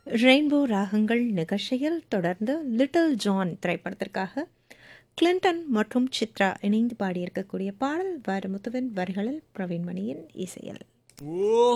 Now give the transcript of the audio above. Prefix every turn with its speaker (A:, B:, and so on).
A: Rainbow ராகங்கள் நிகழ்ச்சியில் தொடர்ந்து லிட்டில் ஜான் திரைப்படத்திற்காக கிளின்டன் மற்றும் சித்ரா இணைந்து பாடியிருக்கக்கூடிய பாடல் வைரமுத்துவின் வரிகளில் பிரவீன்மணியின் இசையில்.